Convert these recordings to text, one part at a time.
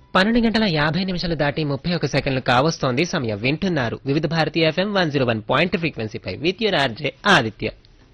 12 గంటల 50 నిమిషాలు దాటి 31 సెకండ్లు కావస్తోంది సమయం. వింటున్నారు వివిధ Bharati FM 101 ఫ్రీక్వెన్సీపై with your RJ Aditya.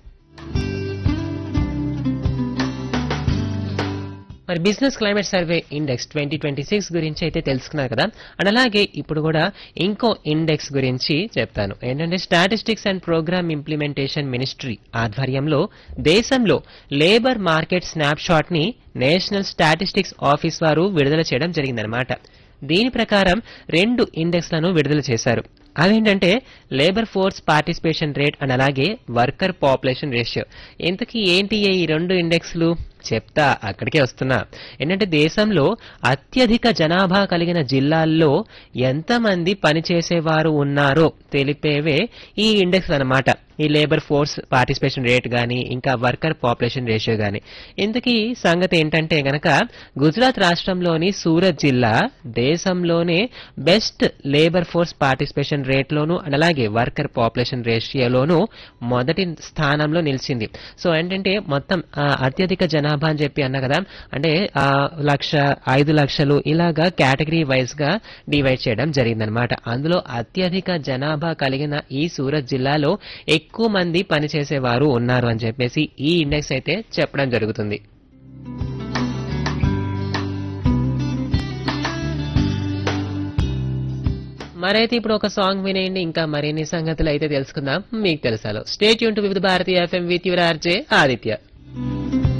మరి బిజినెస్ క్లైమేట్ సర్వే ఇండెక్స్ 2026 గురించి అయితే తెలుసుకున్నారు కదా. అండ్ అలాగే ఇప్పుడు కూడా ఇంకో ఇండెక్స్ గురించి చెప్తాను. ఏంటంటే statistics and programme implementation ministry ఆధ్వర్యంలో దేశంలో లేబర్ మార్కెట్ స్నాప్ షాట్ ని నేషనల్ స్టాటిస్టిక్స్ ఆఫీస్ వారు విడుదల చేయడం జరిగిందనమాట. దీని ప్రకారం 2 ఇండెక్స్లను విడుదల చేశారు. అదేంటంటే labour force participation rate and అలాగే వర్కర్ పాపులేషన్ రేషియో. ఇంతకీ ఏంటి ఈ 2 ఇండెక్స్లు చెప్తా, అక్కడికే వస్తున్నా. ఏంటంటే దేశంలో అత్యధిక జనాభా కలిగిన జిల్లాల్లో ఎంతమంది పనిచేసేవారు ఉన్నారో తెలిపేవే ఈ ఇండెక్స్ అన్నమాట. ఈ లేబర్ ఫోర్స్ పార్టిసిపేషన్ రేట్ గాని ఇంకా వర్కర్ పాపులేషన్ రేషియో గాని. ఇంతకీ సంగతి ఏంటంటే గనక గుజరాత్ రాష్ట్రంలోని సూరత్ జిల్లా దేశంలోనే best labour force participation రేట్లోను and అలాగే వర్కర్ పాపులేషన్ రేషియోలోను మొదటి స్థానంలో నిలిచింది. సో ఏంటంటే మొత్తం అత్యధిక జనాభా అని చెప్పి అన్నా కదా, అంటే 1,00,000, 5,00,000 ఇలాగా కేటగిరీ వైజ్ గా డివైడ్ చేయడం జరిగిందనమాట. అందులో అత్యధిక జనాభా కలిగిన ఈ సూరత్ జిల్లాలో ఎక్కువ మంది పనిచేసేవారు ఉన్నారు అని చెప్పేసి ఈ ఇండెక్స్ అయితే చెప్పడం జరుగుతుంది. మరైతే ఇప్పుడు ఒక సాంగ్ వినేయండి, ఇంకా మరిన్ని సంగతులు అయితే తెలుసుకుందాం. మీకు తెలుసాలో స్టే ట్యూన్ టు వివిధ Bharati FM with your RJ Aditya.